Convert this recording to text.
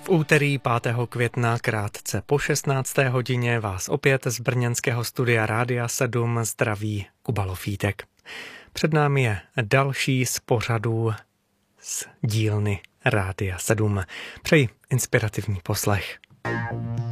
V úterý 5. května krátce po 16. hodině vás opět z brněnského studia Rádia 7 zdraví Kuba Lofítek. Před námi je další z pořadů z dílny Rádia 7. Přeji inspirativní poslech.